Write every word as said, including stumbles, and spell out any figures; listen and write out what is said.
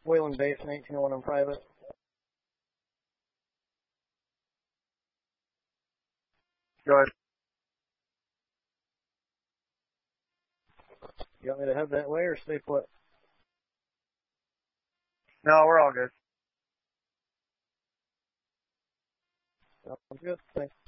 Whaling Baits, nineteen oh one on private. Go ahead. You want me to head that way or stay put? No, we're all good. Sounds good. Thanks.